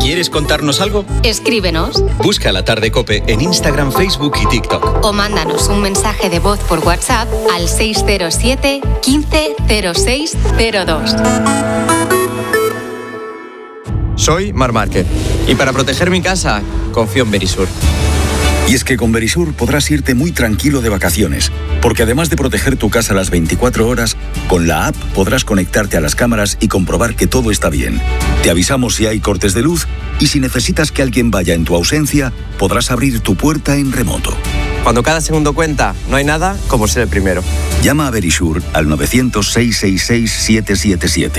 ¿Quieres contarnos algo? Escríbenos. Busca La Tarde COPE en Instagram, Facebook y TikTok. O mándanos un mensaje de voz por WhatsApp al 607 15 06 02. Soy Mar Márquez y para proteger mi casa confío en Verisur. Y es que con Verisur podrás irte muy tranquilo de vacaciones, porque además de proteger tu casa las 24 horas, con la app podrás conectarte a las cámaras y comprobar que todo está bien. Te avisamos si hay cortes de luz y si necesitas que alguien vaya en tu ausencia, podrás abrir tu puerta en remoto. Cuando cada segundo cuenta, no hay nada como ser el primero. Llama a Verisur al 900 666 777